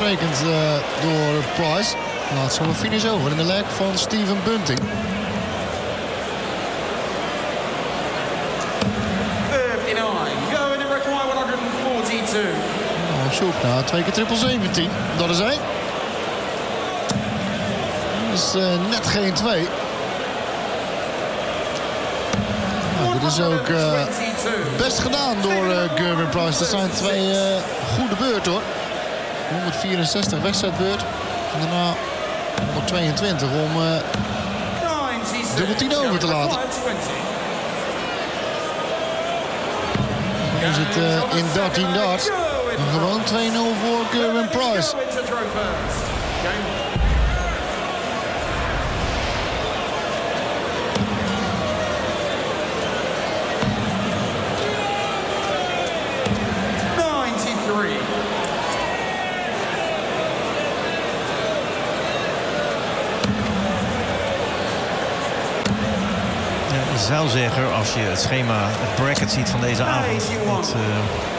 afgerekend door Price. Laat zo een finish over in de leg van Steven Bunting. Op zoek naar 2 keer 777. Dat is 1. Dat is net geen 2. Nou, dit is ook best gedaan door Gerwin Price. Dat zijn 2 goede beurten hoor. 164 wedstrijdbeurt. En daarna 122 om dubbel 10 over te laten. Dan is het in 13 darts. En gewoon 2-0 voor Gerwin Price. Ik zou zeggen, als je het schema, het bracket ziet van deze avond, dat